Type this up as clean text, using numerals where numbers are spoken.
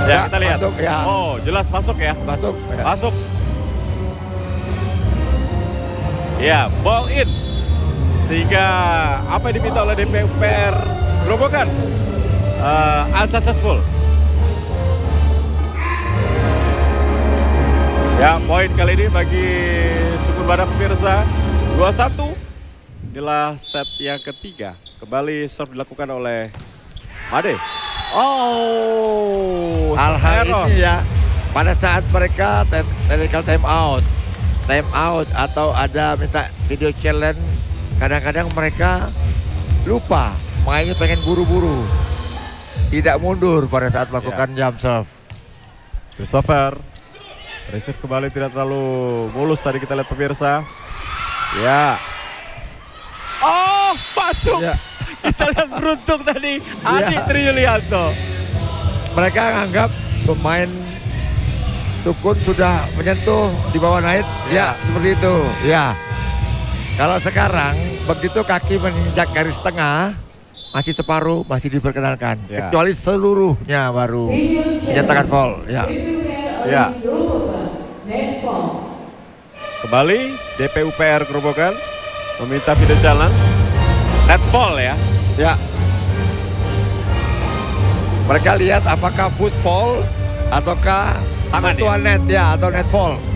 Ya, kita lihat. Masuk, ya. Oh, jelas masuk ya. Masuk. Ya. Masuk. Ya, ball in. Sehingga apa yang diminta oleh DPUPR Grobogan unsuccessful. Ya, poin kali ini bagi Sukun Badak pemirsa 2-1. Inilah set yang ketiga. Kembali serve dilakukan oleh Made. Oh, Hal-hal ini ya, pada saat mereka technical time out atau ada minta video challenge, kadang-kadang mereka lupa mainnya, pengen buru-buru, tidak mundur pada saat melakukan jump serve. Christopher receive kembali tidak terlalu mulus tadi kita lihat pemirsa. Ya. Oh, masuk. Ya. Kita lihat beruntung tadi Adi Triyulianto. Mereka menganggap pemain Sukun sudah menyentuh di bawah net, ya seperti itu. Ya. Kalau sekarang begitu kaki menginjak garis tengah, masih separuh, masih diperkenalkan. Ya. Kecuali seluruhnya baru dinyatakan foul. Ya. Ya. Kembali DPUPR Grobogan meminta video challenge. Net fall ya. Ya. Mereka lihat apakah foot fall ataukah Tangan sentuhan net ya atau net fall.